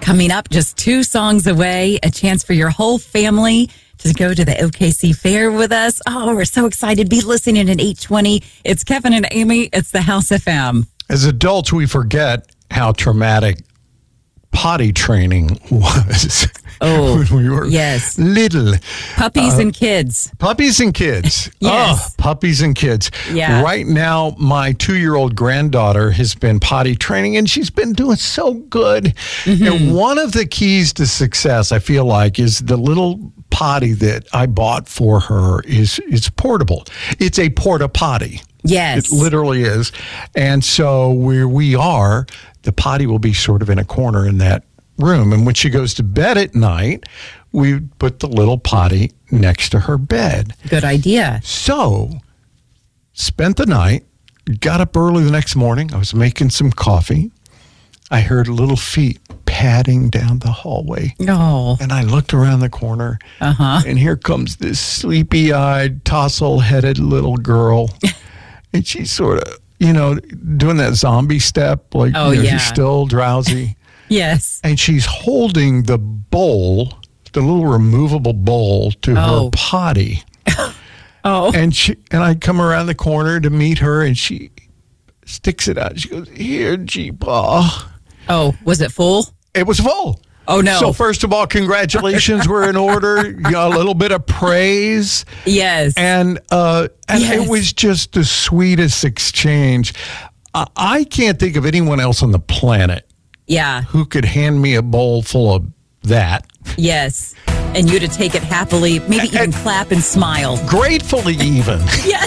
Coming up, just 2 songs away, a chance for your whole family to go to the OKC Fair with us. Oh, we're so excited. Be listening at 8:20. It's Kevin and Amy. It's the House FM. As adults, we forget how traumatic potty training was. Oh, when we were little. Puppies and kids. Puppies and kids. Yes. Puppies and kids. Yeah. Right now, my 2-year-old granddaughter has been potty training, and she's been doing so good. Mm-hmm. And one of the keys to success, I feel like, is the little potty that I bought for her is portable. It's a porta potty. Yes. It literally is. And so where we are, the potty will be sort of in a corner in that room. And when she goes to bed at night, we put the little potty next to her bed. Good idea. So, spent the night, got up early the next morning. I was making some coffee. I heard little feet padding down the hallway. Oh. And I looked around the corner, and here comes this sleepy-eyed, tousle-headed little girl. And she's sort of, doing that zombie step, like she's still drowsy. Yes. And she's holding the bowl, the little removable bowl, to her potty. Oh. And I come around the corner to meet her, and she sticks it out. She goes, "Here, G-Paw." Oh, was it full? It was full. Oh, no. So first of all, congratulations were in order. You got a little bit of praise. Yes. And it was just the sweetest exchange. I can't think of anyone else on the planet who could hand me a bowl full of that. Yes. And you to take it happily, maybe even clap and smile. Gratefully even. Yes.